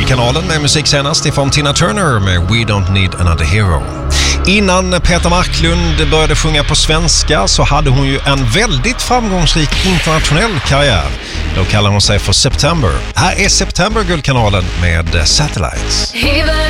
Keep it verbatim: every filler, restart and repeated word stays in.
Guldkanalen med musik senast ifrån Tina Turner med We Don't Need Another Hero. Innan Peter Marklund började sjunga på svenska så hade hon ju en väldigt framgångsrik internationell karriär. Då kallar hon sig för September. Här är September Guldkanalen med Satellites.